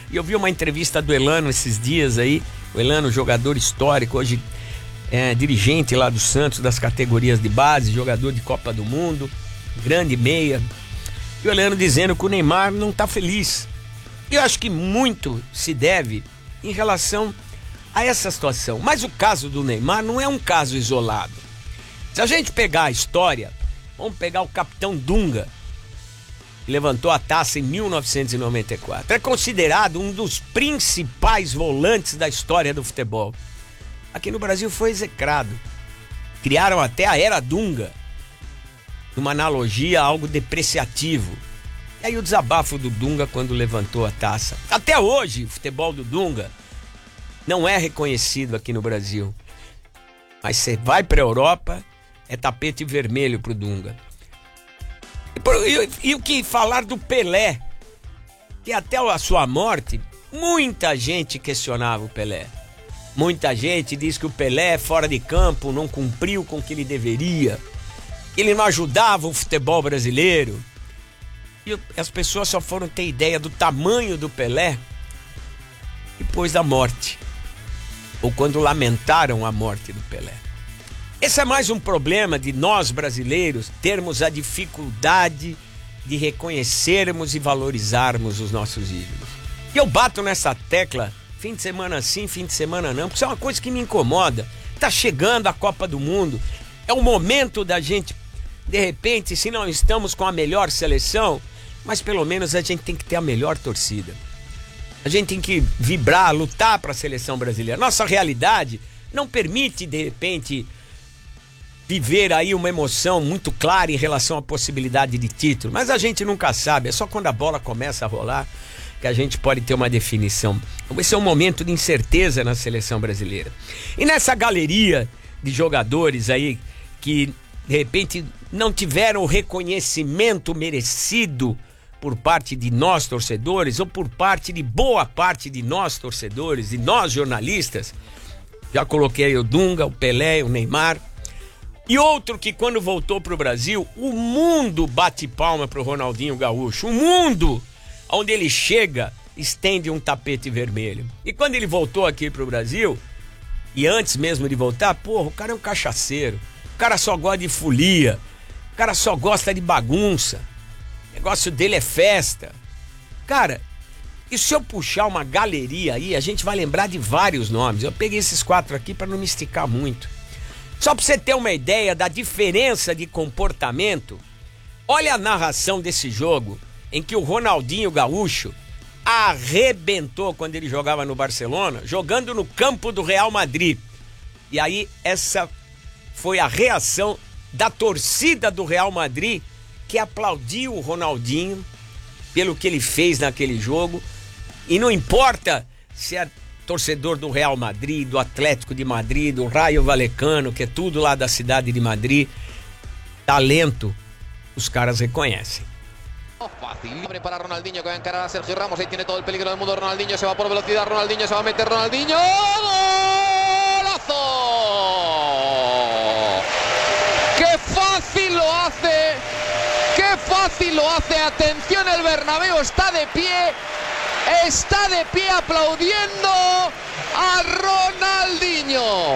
E eu vi uma entrevista do Elano esses dias aí. O Elano, jogador histórico, hoje é dirigente lá do Santos, das categorias de base, jogador de Copa do Mundo, grande meia. E o Elano dizendo que o Neymar não tá feliz. E eu acho que muito se deve em relação a essa situação. Mas o caso do Neymar não é um caso isolado. Se a gente pegar a história, vamos pegar o capitão Dunga, que levantou a taça em 1994. É considerado um dos principais volantes da história do futebol. Aqui no Brasil foi execrado. Criaram até a Era Dunga, numa analogia a algo depreciativo. E aí o desabafo do Dunga quando levantou a taça. Até hoje, o futebol do Dunga não é reconhecido aqui no Brasil. Mas você vai para a Europa, é tapete vermelho pro Dunga. E o que falar do Pelé? Que até a sua morte, muita gente questionava o Pelé. Muita gente diz que o Pelé, fora de campo, não cumpriu com o que ele deveria. Ele não ajudava o futebol brasileiro. E as pessoas só foram ter ideia do tamanho do Pelé depois da morte. Ou quando lamentaram a morte do Pelé. Esse é mais um problema de nós brasileiros termos a dificuldade de reconhecermos e valorizarmos os nossos ídolos. E eu bato nessa tecla fim de semana sim, fim de semana não, porque isso é uma coisa que me incomoda. Tá chegando a Copa do Mundo, é o momento da gente, de repente, se não estamos com a melhor seleção, mas pelo menos a gente tem que ter a melhor torcida. A gente tem que vibrar, lutar para a seleção brasileira. Nossa realidade não permite, de repente, viver aí uma emoção muito clara em relação à possibilidade de título. Mas a gente nunca sabe, é só quando a bola começa a rolar que a gente pode ter uma definição. Esse é um momento de incerteza na seleção brasileira. E nessa galeria de jogadores aí que, de repente, não tiveram o reconhecimento merecido por parte de nós torcedores ou por parte de boa parte de nós torcedores e nós jornalistas, já coloquei o Dunga, o Pelé, o Neymar. E outro que quando voltou pro Brasil, o mundo bate palma pro Ronaldinho Gaúcho. O mundo, onde ele chega, estende um tapete vermelho. E quando ele voltou aqui pro Brasil, e antes mesmo de voltar, porra, o cara é um cachaceiro. O cara só gosta de folia. O cara só gosta de bagunça. O negócio dele é festa. Cara, e se eu puxar uma galeria aí, a gente vai lembrar de vários nomes. Eu peguei esses 4 aqui para não me esticar muito. Só para você ter uma ideia da diferença de comportamento, olha a narração desse jogo em que o Ronaldinho Gaúcho arrebentou quando ele jogava no Barcelona, jogando no campo do Real Madrid. E aí essa foi a reação da torcida do Real Madrid, que aplaudiu o Ronaldinho pelo que ele fez naquele jogo. E não importa se é torcedor do Real Madrid, do Atlético de Madrid, do Rayo Vallecano, que é tudo lá da cidade de Madrid, talento os caras reconhecem. Fácil, libre para Ronaldinho que va a encarar a Sergio Ramos, ahí tiene todo el peligro del mundo. Ronaldinho se va por velocidad, Ronaldinho se va a meter, Ronaldinho, ¡golazo! ¡Qué fácil lo hace! ¡Qué fácil lo hace! Atención, el Bernabéu está de pie aplaudiendo a Ronaldinho.